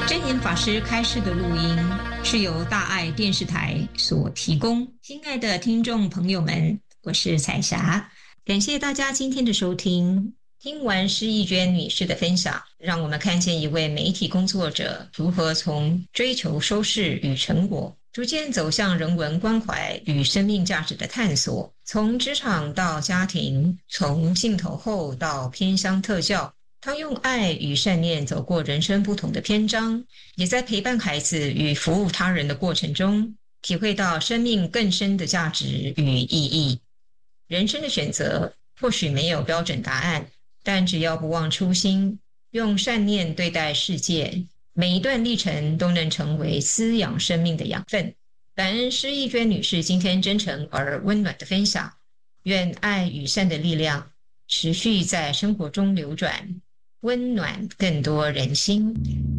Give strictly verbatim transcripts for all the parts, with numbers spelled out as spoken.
真言法师开示的录音是由大爱电视台所提供。亲爱的听众朋友们，我是彩霞，感谢大家今天的收听。听完施逸娟女士的分享，让我们看见一位媒体工作者如何从追求收视与成果，逐渐走向人文关怀与生命价值的探索，从职场到家庭，从镜头后到偏乡特教，他用爱与善念走过人生不同的篇章，也在陪伴孩子与服务他人的过程中，体会到生命更深的价值与意义。人生的选择或许没有标准答案，但只要不忘初心，用善念对待世界，每一段历程都能成为滋养生命的养分。感恩施逸娟女士今天真诚而温暖的分享，愿爱与善的力量持续在生活中流转，温暖更多人心。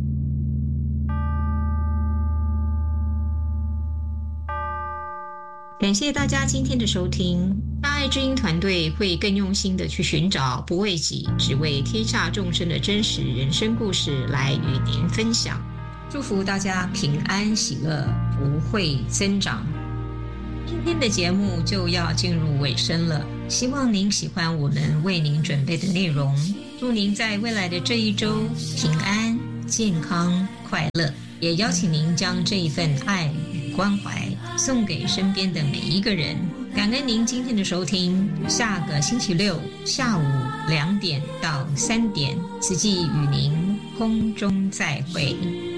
感谢大家今天的收听。大爱之音团队会更用心的去寻找不为己只为天下众生的真实人生故事来与您分享。祝福大家平安喜乐，福慧增长。今天的节目就要进入尾声了，希望您喜欢我们为您准备的内容。祝您在未来的这一周平安、健康、快乐，也邀请您将这一份爱与关怀送给身边的每一个人。感恩您今天的收听，下个星期六下午两点到三点，慈济与您空中再会。